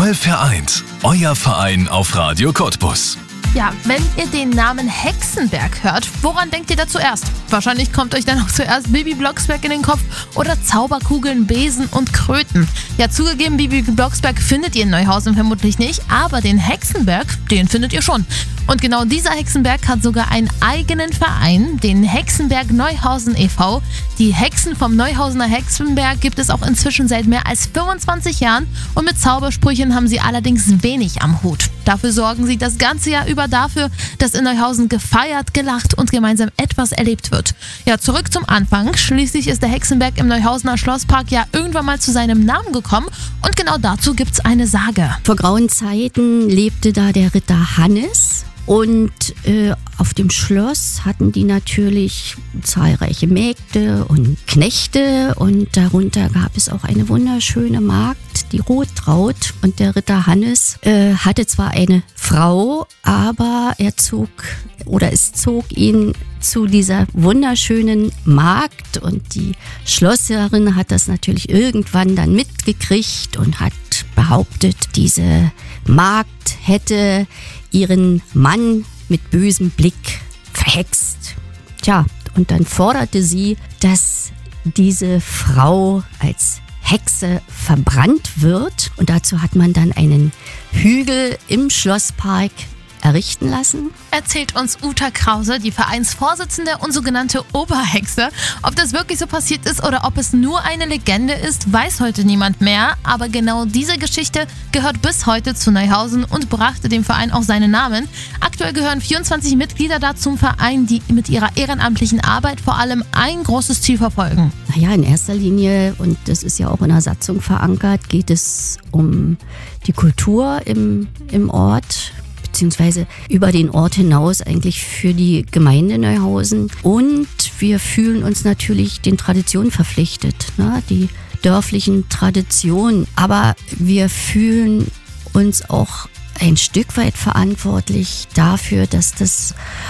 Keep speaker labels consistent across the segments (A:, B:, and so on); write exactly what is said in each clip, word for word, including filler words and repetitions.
A: Mal vereint. Euer Verein auf Radio Cottbus.
B: Ja, wenn ihr den Namen Hexenberg hört, woran denkt ihr da zuerst? Wahrscheinlich kommt euch dann auch zuerst Bibi Blocksberg in den Kopf oder Zauberkugeln, Besen und Kröten. Ja, zugegeben, Bibi Blocksberg findet ihr in Neuhausen vermutlich nicht, aber den Hexenberg, den findet ihr schon. Und genau dieser Hexenberg hat sogar einen eigenen Verein, den Hexenberg Neuhausen e V Die Hexen vom Neuhausener Hexenberg gibt es auch inzwischen seit mehr als fünfundzwanzig Jahren und mit Zaubersprüchen haben sie allerdings wenig am Hut. Dafür sorgen sie das ganze Jahr über dafür, dass in Neuhausen gefeiert, gelacht und gemeinsam etwas erlebt wird. Ja, zurück zum Anfang. Schließlich ist der Hexenberg im Neuhausener Schlosspark ja irgendwann mal zu seinem Namen gekommen und genau dazu gibt's eine Sage.
C: Vor grauen Zeiten lebte da der Ritter Hannes. Und äh, auf dem Schloss hatten die natürlich zahlreiche Mägde und Knechte und darunter gab es auch eine wunderschöne Magd, die Rottraut. Und der Ritter Hannes äh, hatte zwar eine Frau, aber er zog oder es zog ihn zu dieser wunderschönen Magd und die Schlossherrin hat das natürlich irgendwann dann mitgekriegt und hat behauptet, diese Magd hätte ihren Mann mit bösem Blick verhext. Tja, und dann forderte sie, dass diese Frau als Hexe verbrannt wird. Und dazu hat man dann einen Hügel im Schlosspark errichten lassen.
B: Erzählt uns Uta Krause, die Vereinsvorsitzende und sogenannte Oberhexe. Ob das wirklich so passiert ist oder ob es nur eine Legende ist, weiß heute niemand mehr. Aber genau diese Geschichte gehört bis heute zu Neuhausen und brachte dem Verein auch seinen Namen. Aktuell gehören vierundzwanzig Mitglieder da zum Verein, die mit ihrer ehrenamtlichen Arbeit vor allem ein großes Ziel verfolgen.
C: Naja, in erster Linie, und das ist ja auch in der Satzung verankert, geht es um die Kultur im, im Ort, beziehungsweise über den Ort hinaus eigentlich für die Gemeinde Neuhausen. Und wir fühlen uns natürlich den Traditionen verpflichtet, ne? Die dörflichen Traditionen. Aber wir fühlen uns auch ein Stück weit verantwortlich dafür, dass das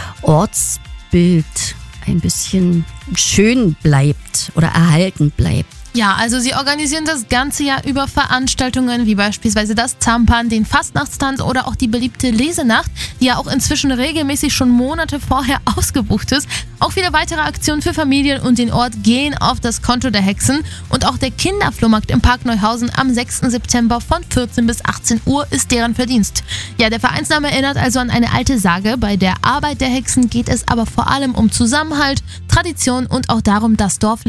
C: Ortsbild ein bisschen schön bleibt oder erhalten bleibt.
B: Ja, also sie organisieren das ganze Jahr über Veranstaltungen wie beispielsweise das Zampan, den Fastnachtstanz oder auch die beliebte Lesenacht, die ja auch inzwischen regelmäßig schon Monate vorher ausgebucht ist. Auch viele weitere Aktionen für Familien und den Ort gehen auf das Konto der Hexen und auch der Kinderflohmarkt im Park Neuhausen am sechsten September von vierzehn bis achtzehn Uhr ist deren Verdienst. Ja, der Vereinsname erinnert also an eine alte Sage. Bei der Arbeit der Hexen geht es aber vor allem um Zusammenhalt, Tradition und auch darum, das Dorf